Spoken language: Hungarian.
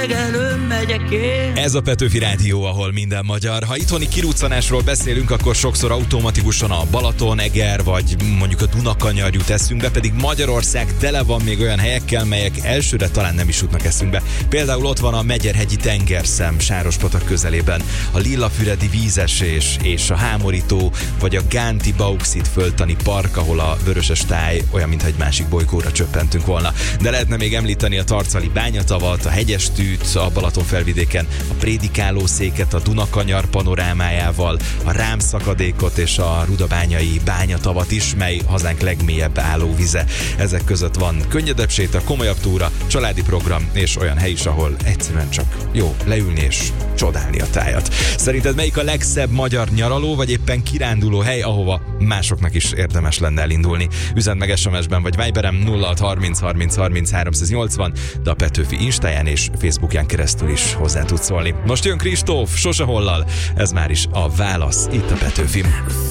legelőn megyek én. Ez a Petőfi Rádió, ahol minden magyar. Ha itthoni kiruccanásról beszélünk, akkor sokszor automatikusan a Balaton, Eger vagy mondjuk a Dunakanyar jut eszünkbe, pedig Magyarország tele van még olyan helyekkel, melyek elsőre talán nem is jutnak eszünkbe. Például ott van a Megyerhegyi tengerszem Sárospatak közelében, a Lillafüredi vízesés és a Hámorító, vagy a Gánti Bauxit földtani park, ahol a vöröses táj olyan, mintha egy másik bolygóra csöppentünk volna. De lehetne még említeni a Tarcali bányatavat, a Hegyestűt, a Balaton felvidéken, a Prédikálószéket, a Dunakanyar panorámájával, a Rámszakadékot és a Rudabányai bányatavat is, mely hazánk legmélyebb állóvize. Ezek között van könnyedebb séta, komolyabb túra, családi program és olyan hely is, ahol egyszerűen csak jó leülni és csodálni a tájat. Szerinted melyik a legszebb magyar nyaraló vagy éppen kiránduló hely, ahova másoknak is érdemes lenne elindulni? Üzend meg SMS-ben vagy Viberen 0630 30 30 380, de a Petőfi Instáján és Facebookján keresztül is hozzá tudsz szólni. Most jön Kristóf, Sose Hollal, ez már is a válasz itt a Petőfin.